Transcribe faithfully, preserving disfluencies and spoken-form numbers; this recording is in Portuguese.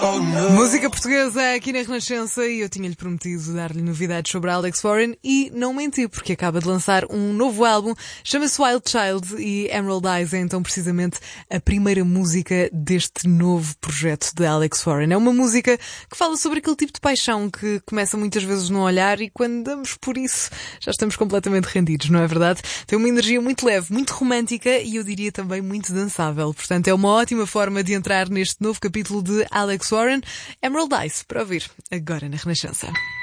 Oh, no. Música portuguesa aqui na Renascença, e eu tinha-lhe prometido dar-lhe novidades sobre Alex Warren e não menti, porque acaba de lançar um novo álbum, chama-se Wild Child, e Emerald Eyes é então precisamente a primeira música deste novo projeto de Alex Warren. É uma música que fala sobre aquele tipo de paixão que começa muitas vezes no olhar e quando damos por isso já estamos completamente rendidos, não é verdade? Tem uma energia muito leve, muito romântica e eu diria também muito dançável. Portanto, é uma ótima forma de entrar neste novo capítulo de Alex Warren. Emerald Eyes, para ouvir agora na Renascença.